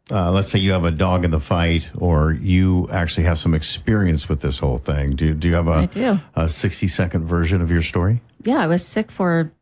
let's say you have a dog in the fight, or you actually have some experience with this whole thing. Do you have I do. a 60-second version of your story? Yeah, I was sick for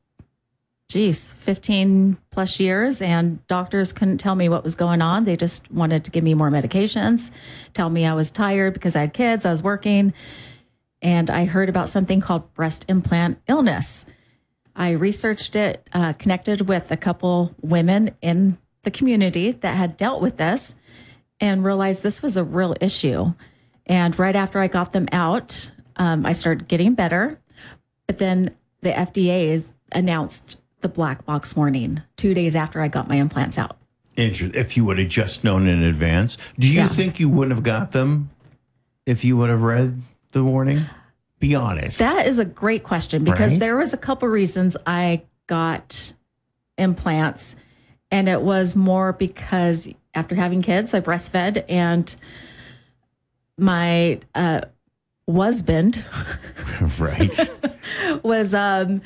15 plus years, and doctors couldn't tell me what was going on. They just wanted to give me more medications, tell me I was tired because I had kids, I was working. And I heard about something called breast implant illness. I researched it, connected with a couple women in the community that had dealt with this, and realized this was a real issue. And right after I got them out, I started getting better. But then the FDA announced the black box warning 2 days after I got my implants out. If you would have just known in advance, do you think you wouldn't have got them if you would have read the warning? Be honest. That is a great question, because Right? there was a couple reasons I got implants, and it was more because after having kids, I breastfed, and my husband Right. was, I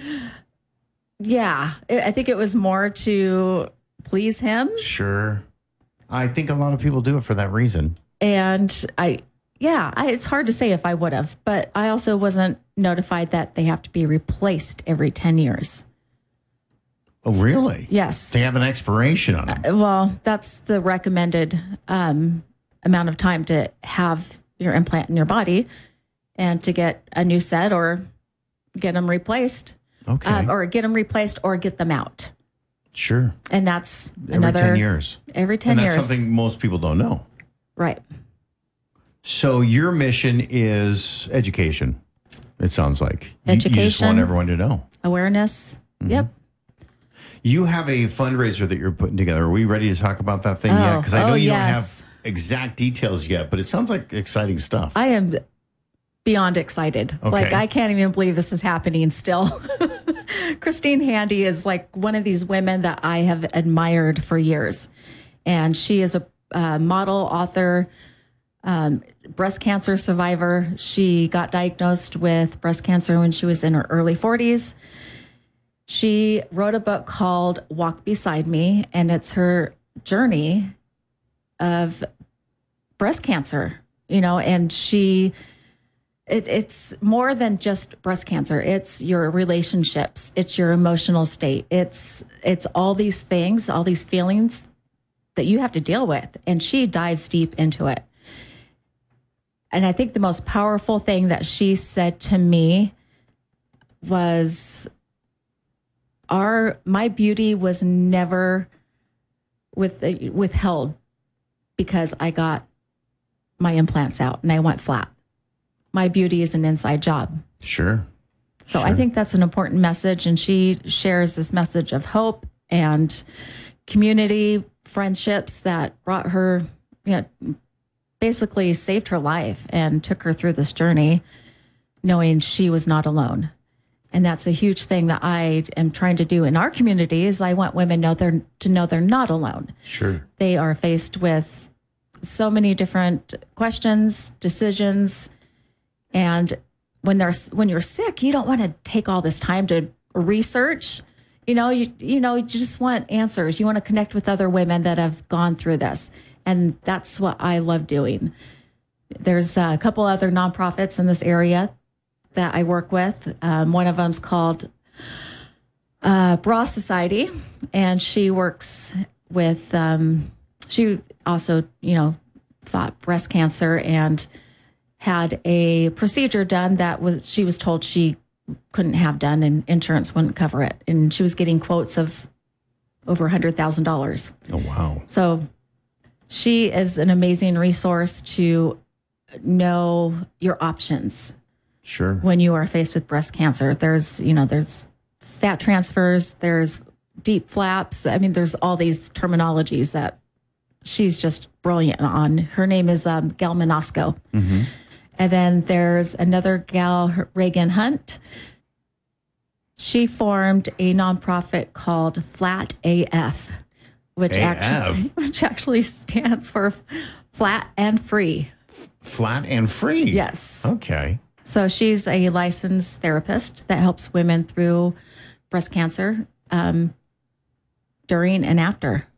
think it was more to please him. Sure. I think a lot of people do it for that reason. And it's hard to say if I would have, but I also wasn't notified that they have to be replaced every 10 years. Oh, really? Yes. They have an expiration on them. Well, that's the recommended amount of time to have your implant in your body, and to get a new set or get them replaced. Okay. Or get them replaced or get them out. Sure. And that's Every 10 years. Every 10 And that's years. something most people don't know. Right. So your mission is education, it sounds like. You just Education. want everyone to know. Awareness. Mm-hmm. Yep. You have a fundraiser that you're putting together. Are we ready to talk about that thing yet? Because I know you don't have exact details yet, but it sounds like exciting stuff. I am beyond excited. Okay. Like, I can't even believe this is happening still. Christine Handy is like one of these women that I have admired for years. And she is a model, author, breast cancer survivor. She got diagnosed with breast cancer when she was in her early 40s. She wrote a book called Walk Beside Me, and it's her journey of breast cancer, and it's more than just breast cancer. It's your relationships. It's your emotional state. It's all these things, all these feelings that you have to deal with. And she dives deep into it. And I think the most powerful thing that she said to me was, my beauty was never withheld because I got my implants out and I went flat. My beauty is an inside job. Sure. So I think that's an important message. And she shares this message of hope and community, friendships that brought her, basically saved her life and took her through this journey, knowing she was not alone. And that's a huge thing that I am trying to do in our community is I want women to know they're not alone. Sure. They are faced with so many different questions, decisions, and when you're sick, you don't want to take all this time to research. You just want answers. You want to connect with other women that have gone through this, and that's what I love doing. There's a couple other nonprofits in this area that I work with. One of them's called Bra Society, and she works with. She also, fought breast cancer and had a procedure done that she was told she couldn't have done, and insurance wouldn't cover it, and she was getting quotes of over $100,000. Oh wow! So she is an amazing resource to know your options. Sure. When you are faced with breast cancer, there's fat transfers, there's deep flaps. I mean, there's all these terminologies that she's just brilliant on. Her name is Gail Manosco. Mm-hmm. And then there's another gal, Reagan Hunt. She formed a nonprofit called Flat AF, which actually stands for Flat and Free. Flat and Free. Yes. Okay. So she's a licensed therapist that helps women through breast cancer during and after.